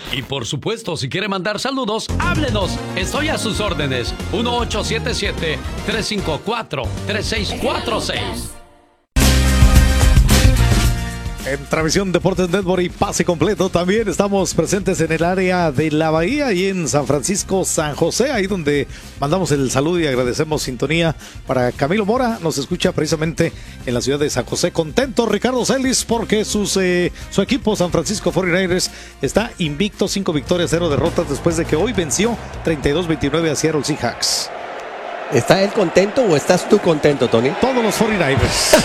Y por supuesto, si quiere mandar saludos, háblenos. Estoy a sus órdenes. 1877-354-3646. En Travisión Deportes Network y Pase Completo también estamos presentes en el área de la Bahía y en San Francisco, San José, ahí donde mandamos el saludo y agradecemos sintonía para Camilo Mora. Nos escucha precisamente en la ciudad de San José. Contento Ricardo Celis porque su equipo San Francisco 49ers está invicto, 5 victorias, 0 derrotas después de que hoy venció 32-29 a Seattle Seahawks. ¿Está él contento o estás tú contento, Tony? Todos los 49ers.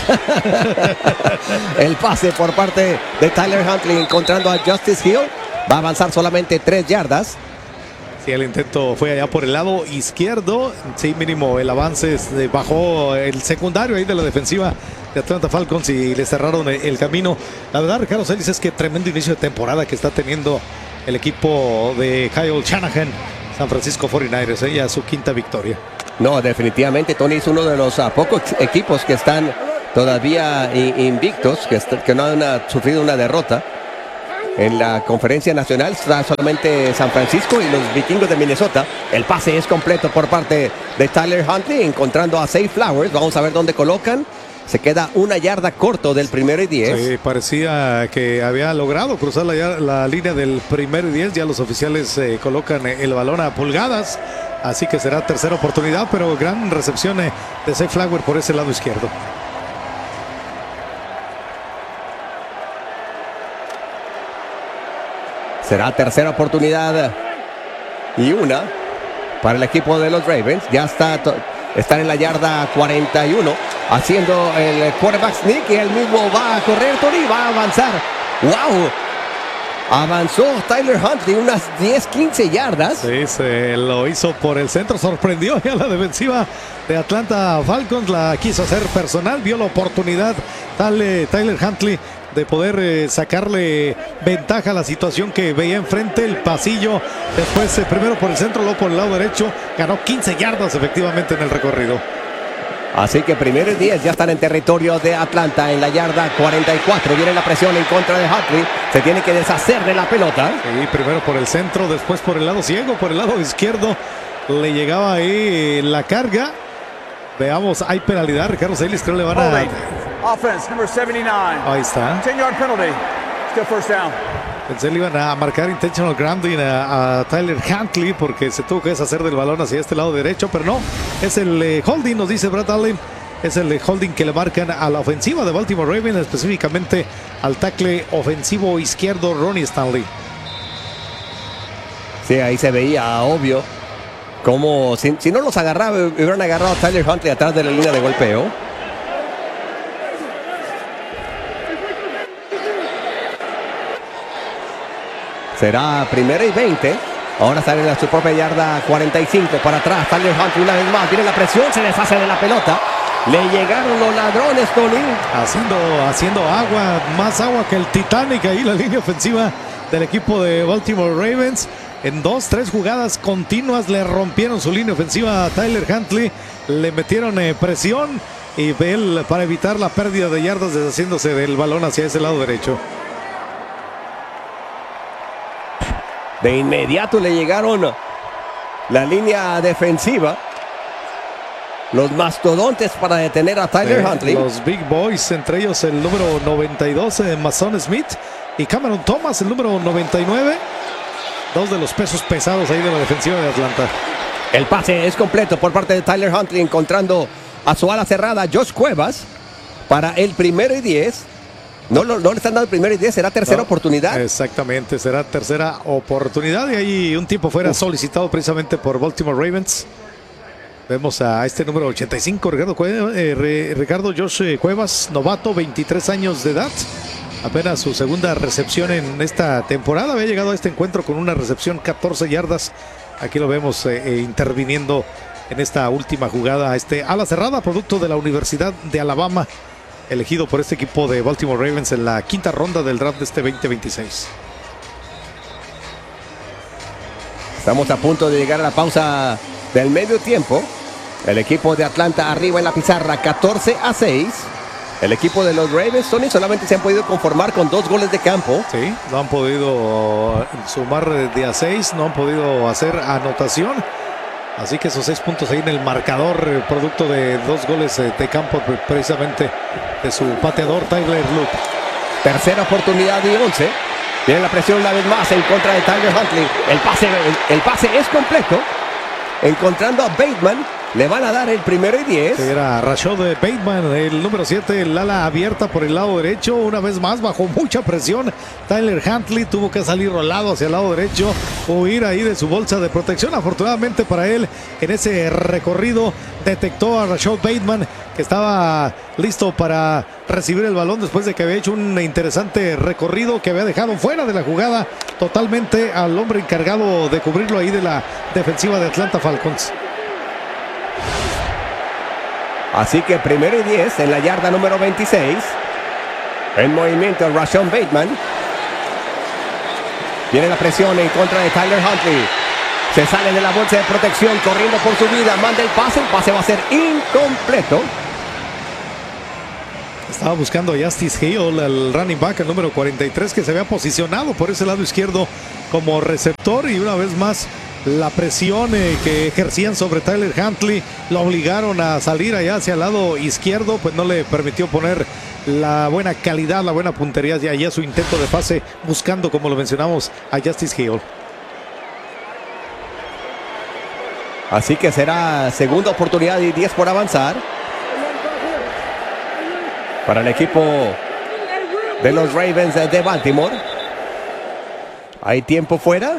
El pase por parte de Tyler Huntley encontrando a Justice Hill. Va a avanzar solamente 3 yardas. Sí, el intento fue allá por el lado izquierdo. Sí, mínimo el avance bajó el secundario ahí de la defensiva de Atlanta Falcons y le cerraron el camino. La verdad, Ricardo Celis, es que tremendo inicio de temporada que está teniendo el equipo de Kyle Shanahan. San Francisco 49ers, ya su 5ª victoria. No, definitivamente Tony es uno de los pocos equipos que están todavía invictos, que no han sufrido una derrota. En la conferencia nacional está solamente San Francisco y los vikingos de Minnesota. El pase es completo por parte de Tyler Huntley, encontrando a Zay Flowers. Vamos a ver dónde colocan. Se queda 1 yarda corto del 1º y 10. Sí, parecía que había logrado cruzar la línea del 1º y 10. Ya los oficiales colocan el balón a pulgadas. Así que será tercera oportunidad, pero gran recepción de Zay Flowers por ese lado izquierdo. Será tercera oportunidad y 1 para el equipo de los Ravens. Ya están en la yarda 41 haciendo el quarterback sneak y él mismo va a correr, Tony, va a avanzar. ¡Wow! Avanzó Tyler Huntley unas 10-15 yardas. Sí, se lo hizo por el centro, sorprendió a la defensiva de Atlanta Falcons, la quiso hacer personal, vio la oportunidad Tyler Huntley de poder sacarle ventaja a la situación que veía enfrente, el pasillo, después primero por el centro, luego por el lado derecho, ganó 15 yardas efectivamente en el recorrido. Así que 1º y 10 ya están en territorio de Atlanta en la yarda 44. Viene la presión en contra de Huntley. Se tiene que deshacer de la pelota. Sí, primero por el centro, después por el lado ciego, por el lado izquierdo. Le llegaba ahí la carga. Veamos, hay penalidad. Ricardo Celis, creo le van a... Offense, number 79. Ahí está. 10-yard penalty. Still first down. Pensé le iban a marcar intentional grounding a Tyler Huntley porque se tuvo que deshacer del balón hacia este lado derecho, pero no, es el holding, nos dice Brad Allen, es el holding que le marcan a la ofensiva de Baltimore Ravens, específicamente al tackle ofensivo izquierdo Ronnie Stanley. Sí, ahí se veía obvio como si no los agarraba, hubieran agarrado a Tyler Huntley atrás de la línea de golpeo. Será 1º y 20. Ahora sale a su propia yarda 45 para atrás. Tyler Huntley una vez más. Viene la presión, se deshace de la pelota. Le llegaron los ladrones, Tony. Haciendo agua, más agua que el Titanic ahí la línea ofensiva del equipo de Baltimore Ravens. En 2-3 jugadas continuas le rompieron su línea ofensiva a Tyler Huntley. Le metieron presión y él, para evitar la pérdida de yardas, deshaciéndose del balón hacia ese lado derecho. De inmediato le llegaron la línea defensiva. Los mastodontes para detener a Tyler Huntley. Los Big Boys, entre ellos el número 92, Mason Smith, y Cameron Thomas, el número 99. 2 de los pesos pesados ahí de la defensiva de Atlanta. El pase es completo por parte de Tyler Huntley, encontrando a su ala cerrada, Josh Cuevas, para el 1º y 10. No le están dando el 1º y 10, será tercera oportunidad. Exactamente, será tercera oportunidad. Y ahí un tiempo fuera solicitado precisamente por Baltimore Ravens. Vemos a este número 85, Ricardo Josh Cuevas, novato, 23 años de edad. Apenas su segunda recepción en esta temporada. Había llegado a este encuentro con una recepción 14 yardas. Aquí lo vemos interviniendo en esta última jugada. Ala cerrada, producto de la Universidad de Alabama, elegido por este equipo de Baltimore Ravens en la 5ª ronda del draft de este 2026. Estamos a punto de llegar a la pausa del medio tiempo. El equipo de Atlanta arriba en la pizarra, 14-6. El equipo de los Ravens, Tony, solamente se han podido conformar con 2 goles de campo. Sí, no han podido sumar de a 6, no han podido hacer anotación. Así que esos 6 puntos ahí en el marcador, producto de 2 goles de campo precisamente de su pateador Tyler Loop. Tercera oportunidad y 11. Viene la presión una vez más en contra de Tyler Huntley. El pase es completo. Encontrando a Bateman, le van a dar el 1º y 10. Era Rashad Bateman, el número 7, el ala abierta por el lado derecho. Una vez más, bajo mucha presión, Tyler Huntley tuvo que salir rolado hacia el lado derecho, huir ahí de su bolsa de protección. Afortunadamente para él, en ese recorrido, detectó a Rashad Bateman, que estaba listo para recibir el balón después de que había hecho un interesante recorrido que había dejado fuera de la jugada totalmente al hombre encargado de cubrirlo ahí de la defensiva de Atlanta Falcons. Así que 1º y 10 en la yarda número 26. En movimiento Rashad Bateman. Viene la presión en contra de Tyler Huntley. Se sale de la bolsa de protección, corriendo por su vida. Manda el pase va a ser incompleto. Estaba buscando a Justice Hill, el running back, el número 43, que se había posicionado por ese lado izquierdo como receptor, y una vez más la presión que ejercían sobre Tyler Huntley lo obligaron a salir allá hacia el lado izquierdo, pues no le permitió poner la buena calidad, la buena puntería y allá su intento de pase buscando, como lo mencionamos, a Justice Hill. Así que será segunda oportunidad y 10 por avanzar para el equipo de los Ravens de Baltimore. Hay tiempo fuera.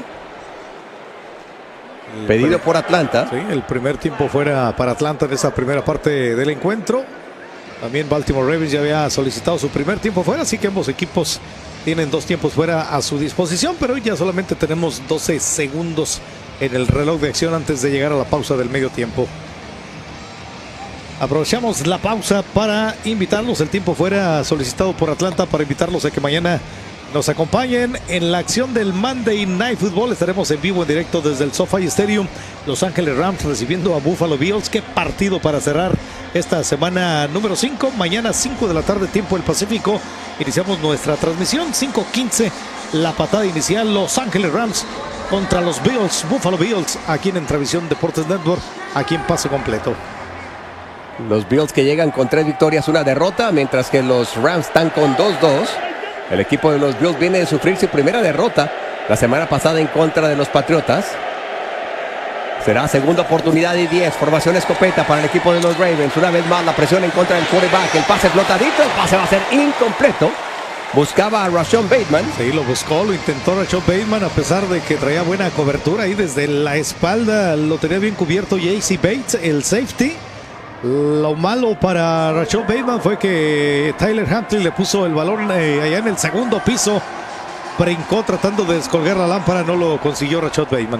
Pedido por Atlanta. Sí, el primer tiempo fuera para Atlanta en esa primera parte del encuentro. También Baltimore Ravens ya había solicitado su primer tiempo fuera, así que ambos equipos tienen 2 tiempos fuera a su disposición, pero hoy ya solamente tenemos 12 segundos en el reloj de acción antes de llegar a la pausa del medio tiempo. Aprovechamos la pausa para invitarlos, el tiempo fuera solicitado por Atlanta, para invitarlos a que mañana nos acompañen en la acción del Monday Night Football. Estaremos en vivo, en directo desde el SoFi Stadium. Los Ángeles Rams recibiendo a Buffalo Bills. Qué partido para cerrar esta semana número 5. Mañana 5 de la tarde, tiempo del Pacífico. Iniciamos nuestra transmisión. 5:15 la patada inicial. Los Ángeles Rams contra los Bills, Buffalo Bills, aquí en Entravisión Deportes Network, aquí en pase completo. Los Bills que llegan con 3 victorias, 1 derrota, mientras que los Rams están con 2-2. El equipo de los Bills viene de sufrir su primera derrota la semana pasada en contra de los Patriotas. Será segunda oportunidad y 10. Formación escopeta para el equipo de los Ravens. Una vez más la presión en contra del quarterback. El pase flotadito. El pase va a ser incompleto. Buscaba a Rashad Bateman. Sí, lo buscó, lo intentó Rashad Bateman, a pesar de que traía buena cobertura ahí desde la espalda. Lo tenía bien cubierto J.C. Bates, el safety. Lo malo para Rashad Bateman fue que Tyler Huntley le puso el balón allá en el segundo piso. Brincó tratando de descolgar la lámpara, no lo consiguió Rashad Bateman.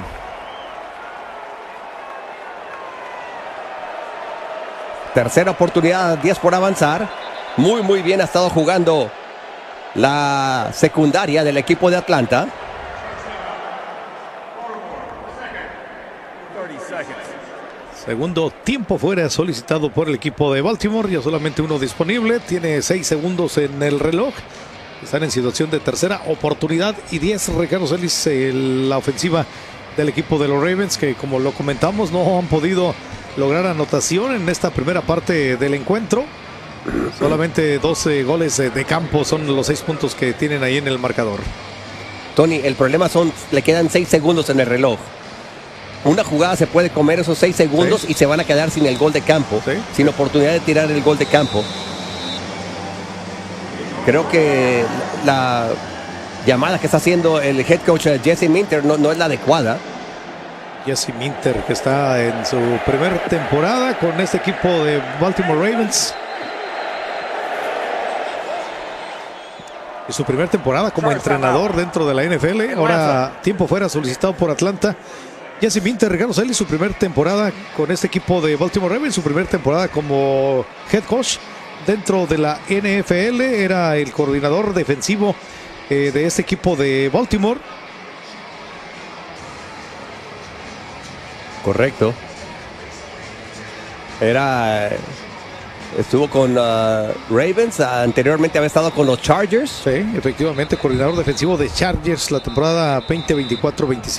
Tercera oportunidad, 10 por avanzar. Muy bien ha estado jugando la secundaria del equipo de Atlanta. 30 seconds. Segundo tiempo fuera solicitado por el equipo de Baltimore. Ya solamente uno disponible. Tiene 6 segundos en el reloj. Están en situación de tercera oportunidad y 10. Ricardo Celis, la ofensiva del equipo de los Ravens, que como lo comentamos no han podido lograr anotación en esta primera parte del encuentro. Solamente 12 goles de campo son los 6 puntos que tienen ahí en el marcador. Tony, el problema le quedan 6 segundos en el reloj. Una jugada se puede comer esos 6 segundos, sí, y se van a quedar sin el gol de campo, sí, sin oportunidad de tirar el gol de campo. Creo que la llamada que está haciendo el head coach Jesse Minter no es la adecuada. Jesse Minter, que está en su primera temporada con este equipo de Baltimore Ravens. Y su primera temporada como entrenador dentro de la NFL. Ahora tiempo fuera solicitado por Atlanta. Jesse Minter, Ricardo Celis, su primera temporada con este equipo de Baltimore Ravens, su primera temporada como head coach dentro de la NFL. Era el coordinador defensivo de este equipo de Baltimore. Correcto. Era Estuvo con Ravens, anteriormente había estado con los Chargers. Sí, efectivamente, coordinador defensivo de Chargers la temporada 2024-25.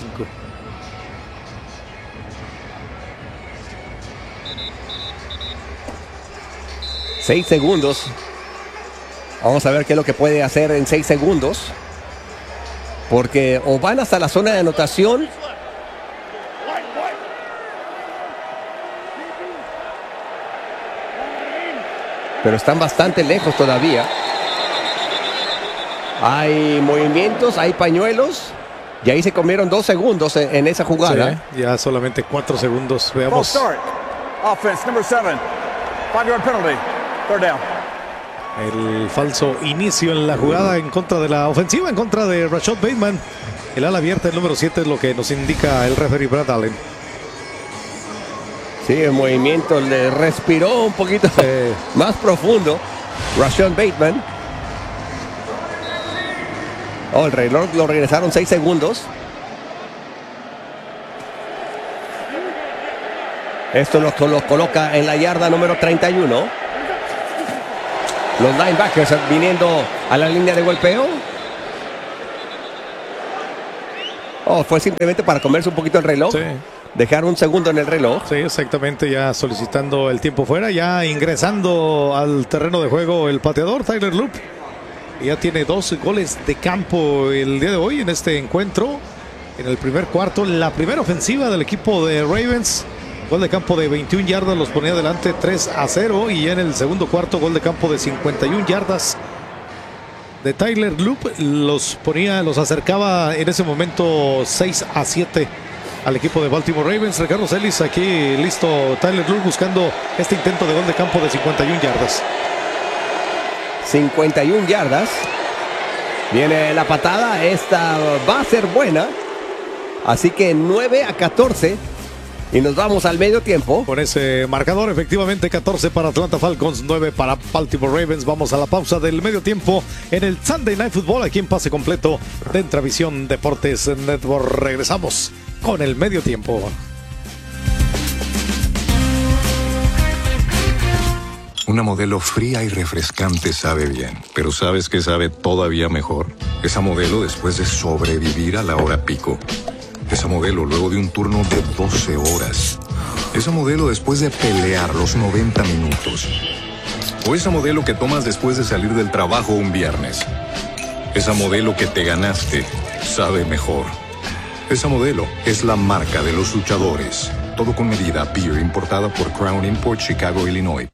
Seis segundos. Vamos a ver qué es lo que puede hacer en 6 segundos. Porque o van hasta la zona de anotación, pero están bastante lejos todavía. Hay movimientos, hay pañuelos. Y ahí se comieron 2 segundos en esa jugada. Sí, ya solamente 4 segundos. Veamos. Start. Offense, number 7. 5-yard penalty. Third down. El falso inicio en la jugada en contra de la ofensiva, en contra de Rashad Bateman. El ala abierta, el número 7, es lo que nos indica el referee Brad Allen. Sí, el movimiento le respiró un poquito más profundo Rashad Bateman. El reloj lo regresaron 6 segundos. Esto los coloca en la yarda número 31. Los linebackers viniendo a la línea de golpeo. Fue simplemente para comerse un poquito el reloj. Sí. Dejar un segundo en el reloj. Sí, exactamente, ya solicitando el tiempo fuera, ya ingresando al terreno de juego el pateador Tyler Loop. Ya tiene 2 goles de campo el día de hoy en este encuentro. En el primer cuarto, la primera ofensiva del equipo de Ravens. Gol de campo de 21 yardas, los ponía adelante 3-0. Y ya en el segundo cuarto, gol de campo de 51 yardas de Tyler Loop. Los acercaba en ese momento 6-7 al equipo de Baltimore Ravens. Ricardo Celis aquí listo. Tyler Loop buscando este intento de gol de campo de 51 yardas. 51 yardas. Viene la patada. Esta va a ser buena. Así que 9-14. Y nos vamos al medio tiempo. Con ese marcador, efectivamente, 14 para Atlanta Falcons, 9 para Baltimore Ravens. Vamos a la pausa del medio tiempo en el Sunday Night Football, aquí en Pase Completo de Intravisión Deportes Network. Regresamos con el medio tiempo. Una Modelo fría y refrescante sabe bien, pero ¿sabes qué sabe todavía mejor? Esa Modelo después de sobrevivir a la hora pico. Esa Modelo luego de un turno de 12 horas. Esa Modelo después de pelear los 90 minutos. O esa Modelo que tomas después de salir del trabajo un viernes. Esa Modelo que te ganaste sabe mejor. Esa Modelo es la marca de los luchadores. Todo con medida. Beer importada por Crown Import, Chicago, Illinois.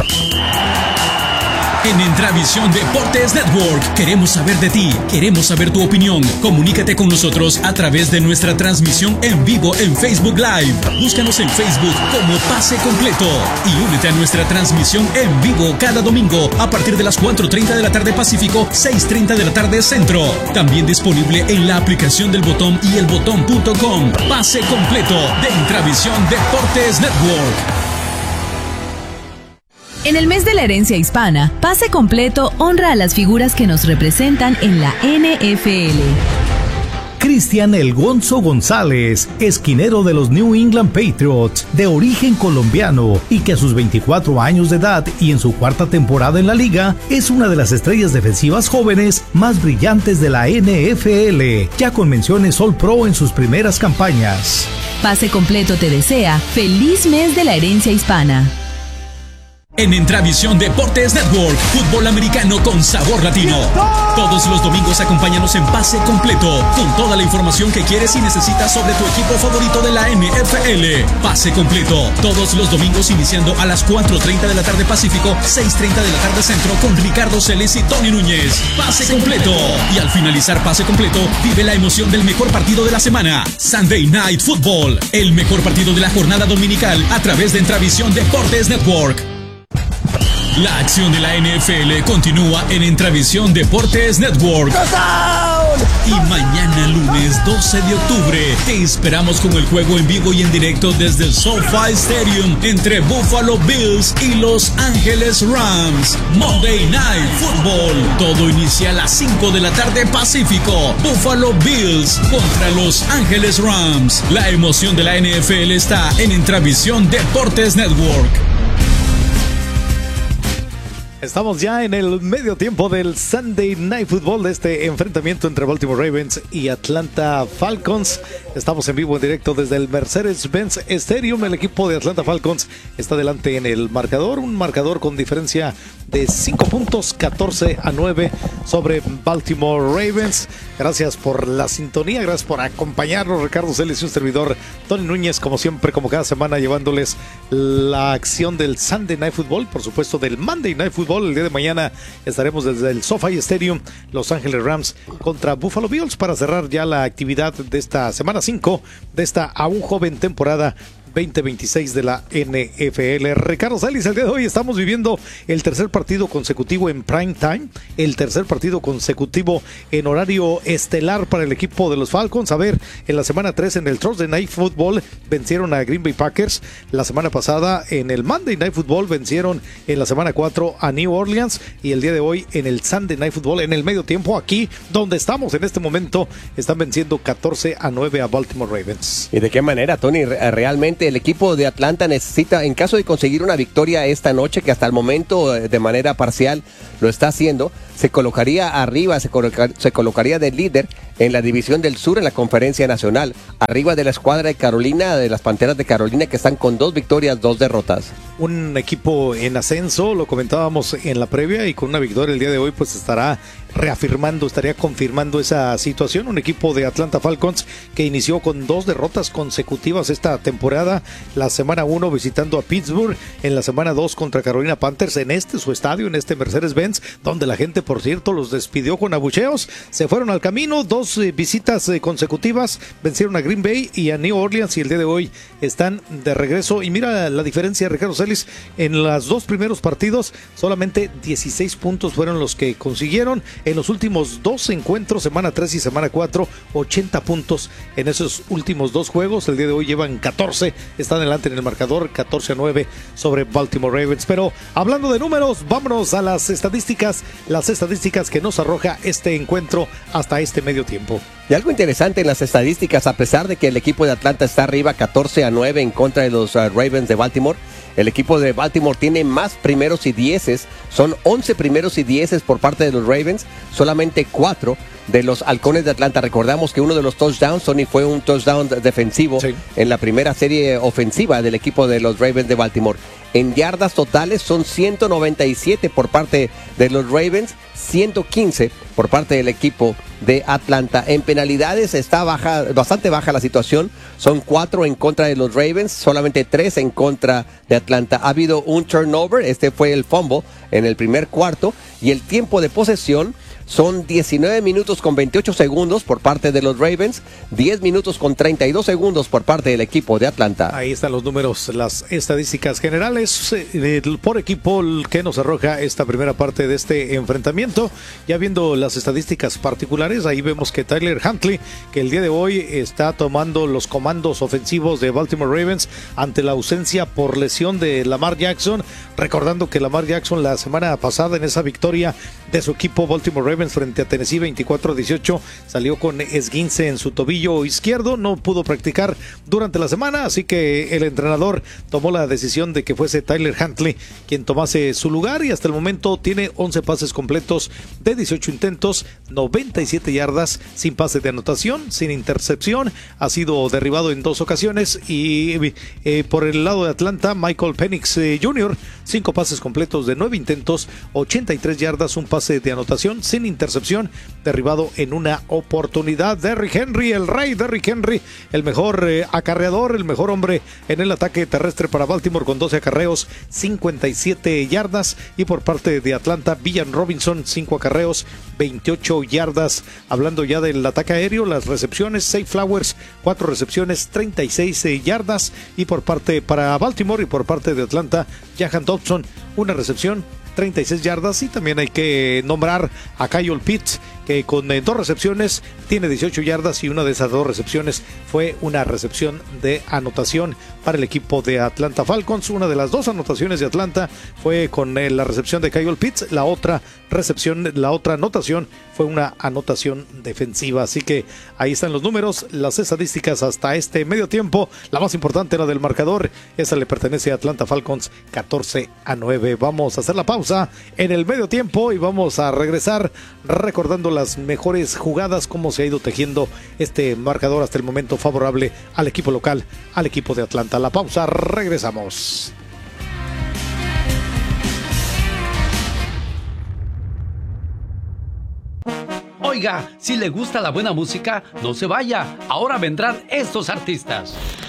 En Intravisión Deportes Network queremos saber de ti, queremos saber tu opinión. Comunícate con nosotros a través de nuestra transmisión en vivo en Facebook Live. Búscanos en Facebook como Pase Completo y únete a nuestra transmisión en vivo cada domingo a partir de las 4:30 de la tarde Pacífico, 6:30 de la tarde Centro. También disponible en la aplicación del Botón y elbotón.com. Pase Completo de Intravisión Deportes Network. En el mes de la herencia hispana, Pase Completo honra a las figuras que nos representan en la NFL. Cristian El Gonzo González, esquinero de los New England Patriots, de origen colombiano y que a sus 24 años de edad y en su 4ª temporada en la liga, es una de las estrellas defensivas jóvenes más brillantes de la NFL, ya con menciones All Pro en sus primeras campañas. Pase Completo te desea feliz mes de la herencia hispana. En Intravisión Deportes Network, fútbol americano con sabor latino. Todos los domingos acompáñanos en Pase Completo, con toda la información que quieres y necesitas sobre tu equipo favorito de la NFL. Pase Completo, todos los domingos iniciando a las 4:30 de la tarde Pacífico, 6:30 de la tarde Centro, con Ricardo Celis y Tony Núñez. Pase Completo. Y al finalizar Pase Completo, vive la emoción del mejor partido de la semana. Sunday Night Football, el mejor partido de la jornada dominical a través de Intravisión Deportes Network. La acción de la NFL continúa en Intravisión Deportes Network. Y mañana lunes 12 de octubre te esperamos con el juego en vivo y en directo desde el SoFi Stadium entre Buffalo Bills y Los Ángeles Rams. Monday Night Football. Todo inicia a las 5 de la tarde Pacífico. Buffalo Bills contra Los Ángeles Rams. La emoción de la NFL está en Intravisión Deportes Network. Estamos ya en el medio tiempo del Sunday Night Football, de este enfrentamiento entre Baltimore Ravens y Atlanta Falcons. Estamos en vivo, en directo desde el Mercedes-Benz Stadium. El equipo de Atlanta Falcons está delante en el marcador, un marcador con diferencia de 5 puntos, 14-9 sobre Baltimore Ravens. Gracias por la sintonía, gracias por acompañarnos. Ricardo Celis y un servidor, Tony Núñez, como siempre, como cada semana, llevándoles la acción del Sunday Night Football, por supuesto del Monday Night Football. El día de mañana estaremos desde el SoFi Stadium, Los Ángeles Rams contra Buffalo Bills, para cerrar ya la actividad de esta semana 5 de esta aún joven temporada 2026 de la NFL. Ricardo Celis, el día de hoy estamos viviendo el tercer partido consecutivo en prime time, el tercer partido consecutivo en horario estelar para el equipo de los Falcons. A ver, en la semana 3 en el Thursday Night Football vencieron a Green Bay Packers. La semana pasada en el Monday Night Football vencieron en la semana 4 a New Orleans, y el día de hoy en el Sunday Night Football, en el medio tiempo, aquí donde estamos en este momento, están venciendo 14-9 a Baltimore Ravens. ¿Y de qué manera, Tony? Realmente el equipo de Atlanta necesita, en caso de conseguir una victoria esta noche, que hasta el momento de manera parcial lo está haciendo, se colocaría arriba, se colocaría de líder en la división del sur en la Conferencia Nacional, arriba de la escuadra de Carolina, de las Panteras de Carolina, que están con 2 victorias, 2 derrotas. Un equipo en ascenso, lo comentábamos en la previa, y con una victoria el día de hoy pues estaría confirmando esa situación. Un equipo de Atlanta Falcons que inició con 2 derrotas consecutivas esta temporada, la semana 1 visitando a Pittsburgh, en la semana 2 contra Carolina Panthers en su estadio, en este Mercedes-Benz, donde la gente, por cierto, los despidió con abucheos. Se fueron al camino, 2 visitas consecutivas, vencieron a Green Bay y a New Orleans, y el día de hoy están de regreso. Y mira la diferencia, Ricardo Celis, en los 2 primeros partidos solamente 16 puntos fueron los que consiguieron. En los últimos 2 encuentros, semana 3 y semana 4, 80 puntos en esos últimos 2 juegos. El día de hoy llevan 14, están delante en el marcador, 14-9 sobre Baltimore Ravens. Pero hablando de números, vámonos a las estadísticas que nos arroja este encuentro hasta este medio tiempo. Y algo interesante en las estadísticas, a pesar de que el equipo de Atlanta está arriba 14-9 en contra de los Ravens de Baltimore, el equipo de Baltimore tiene más primeros y 10, son 11 primeros y 10 por parte de los Ravens, solamente 4 de los Halcones de Atlanta. Recordamos que uno de los touchdowns, Tony, fue un touchdown defensivo, sí, en la primera serie ofensiva del equipo de los Ravens de Baltimore. En yardas totales son 197 por parte de los Ravens, 115 por parte del equipo de Atlanta. En penalidades está bastante baja la situación. Son 4 en contra de los Ravens, solamente 3 en contra de Atlanta. Ha habido un turnover, este fue el fumble en el primer cuarto, y el tiempo de posesión son 19 minutos con 28 segundos por parte de los Ravens, 10 minutos con 32 segundos por parte del equipo de Atlanta. Ahí están los números, las estadísticas generales por equipo que nos arroja esta primera parte de este enfrentamiento. Ya viendo las estadísticas particulares, ahí vemos que Tyler Huntley, que el día de hoy está tomando los comandos ofensivos de Baltimore Ravens ante la ausencia por lesión de Lamar Jackson. Recordando que Lamar Jackson la semana pasada, en esa victoria de su equipo Baltimore Ravens frente a Tennessee 24-18, salió con esguince en su tobillo izquierdo, no pudo practicar durante la semana, así que el entrenador tomó la decisión de que fuese Tyler Huntley quien tomase su lugar, y hasta el momento tiene 11 pases completos de 18 intentos, 97 yardas, sin pase de anotación, sin intercepción. Ha sido derribado en 2 ocasiones, y por el lado de Atlanta, Michael Penix Jr., 5 pases completos de 9 intentos, 83 yardas, un pase de anotación sin intercepción, derribado en una oportunidad. Derrick Henry, el rey Derrick Henry, el mejor acarreador, el mejor hombre en el ataque terrestre para Baltimore, con 12 acarreos, 57 yardas. Y por parte de Atlanta, Villan Robinson, 5 acarreos, 28 yardas. Hablando ya del ataque aéreo, las recepciones, Zay Flowers, 4 recepciones, 36 yardas. Y por parte para Baltimore y por parte de Atlanta, Jahan Dodson, una recepción, 36 yardas. Y también hay que nombrar a Kyle Pitts, que con 2 recepciones tiene 18 yardas, y una de esas 2 recepciones fue una recepción de anotación para el equipo de Atlanta Falcons. Una de las 2 anotaciones de Atlanta fue con la recepción de Kyle Pitts, la otra anotación fue una anotación defensiva. Así que ahí están los números, las estadísticas hasta este medio tiempo. La más importante, la del marcador, esa le pertenece a Atlanta Falcons, 14-9. Vamos a hacer la pausa pausa en el medio tiempo y vamos a regresar recordando las mejores jugadas, cómo se ha ido tejiendo este marcador hasta el momento favorable al equipo local, al equipo de Atlanta. La pausa, regresamos. Oiga, si le gusta la buena música, no se vaya. Ahora vendrán estos artistas.